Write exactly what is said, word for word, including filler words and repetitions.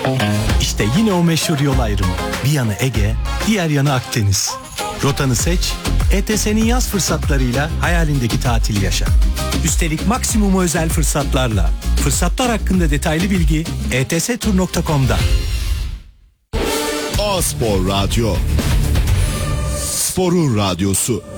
İşte yine o meşhur yol ayrımı. Bir yanı Ege, diğer yanı Akdeniz. Rotanı seç, E T S'nin yaz fırsatlarıyla hayalindeki tatili yaşa. Üstelik maksimum özel fırsatlarla. Fırsatlar hakkında detaylı bilgi e t s tur nokta com'da. A-Spor Radyo, sporun radyosu.